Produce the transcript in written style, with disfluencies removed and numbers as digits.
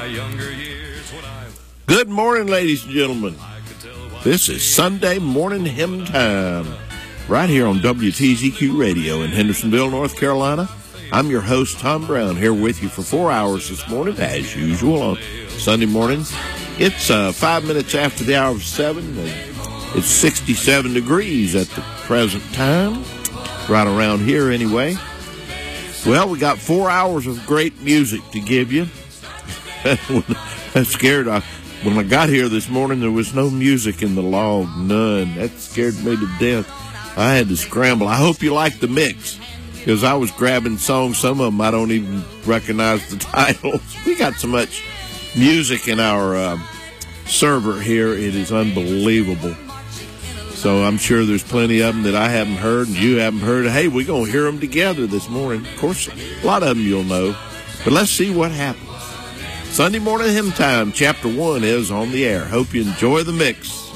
Good morning, ladies and gentlemen. This is Sunday morning hymn time, right here on WTZQ Radio in Hendersonville, North Carolina. I'm your host, Tom Brown, here with you for 4 hours this morning, as usual, on Sunday mornings. It's 5 minutes after the hour of 7, and it's 67 degrees at the present time, right around here anyway. Well, we got 4 hours of great music to give you. I'm scared. When I got here this morning, there was no music in the log, none. That scared me to death. I had to scramble. I hope you like the mix, because I was grabbing songs, some of them I don't even recognize the titles. We got so much music in our server here, it is unbelievable. So I'm sure there's plenty of them that I haven't heard and you haven't heard. Hey, we're going to hear them together this morning. Of course, a lot of them you'll know, but let's see what happens. Sunday morning hymn time, chapter 1 is on the air. Hope you enjoy the mix.